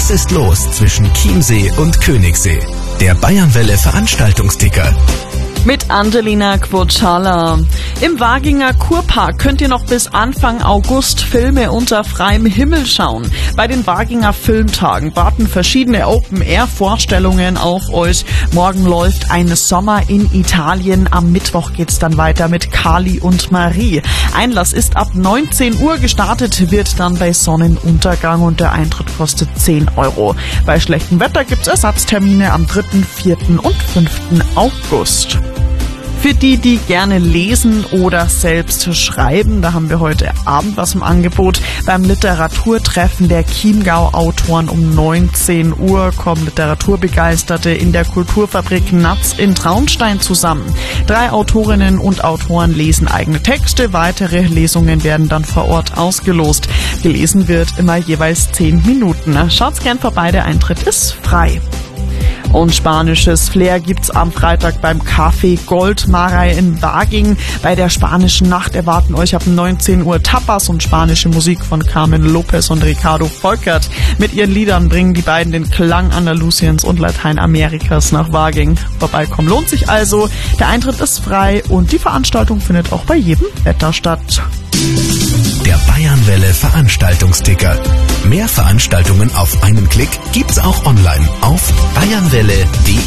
Was ist los zwischen Chiemsee und Königssee? Der Bayernwelle Veranstaltungsticker. Mit Angelina Quocciala. Im Waginger Kurpark könnt ihr noch bis Anfang August Filme unter freiem Himmel schauen. Bei den Waginger Filmtagen warten verschiedene Open-Air-Vorstellungen auf euch. Morgen läuft ein Sommer in Italien. Am Mittwoch geht's dann weiter mit Kali und Marie. Einlass ist ab 19 Uhr. Gestartet wird dann bei Sonnenuntergang und der Eintritt kostet 10 €. Bei schlechtem Wetter gibt's Ersatztermine am 3., 4. und 5. August. Für die gerne lesen oder selbst schreiben, da haben wir heute Abend was im Angebot. Beim Literaturtreffen der Chiemgau-Autoren um 19 Uhr kommen Literaturbegeisterte in der Kulturfabrik Natz in Traunstein zusammen. 3 Autorinnen und Autoren lesen eigene Texte. Weitere Lesungen werden dann vor Ort ausgelost. Gelesen wird immer jeweils 10 Minuten. Schaut's gern vorbei, der Eintritt ist frei. Und spanisches Flair gibt's am Freitag beim Café Goldmarei in Waging. Bei der spanischen Nacht erwarten euch ab 19 Uhr Tapas und spanische Musik von Carmen Lopez und Ricardo Volkert. Mit ihren Liedern bringen die beiden den Klang Andalusiens und Lateinamerikas nach Waging. Vorbeikommen lohnt sich also. Der Eintritt ist frei und die Veranstaltung findet auch bei jedem Wetter statt. Der Bayernwelle Veranstaltungsticker. Mehr Veranstaltungen auf einen Klick gibt's auch online auf bayernwelle.de.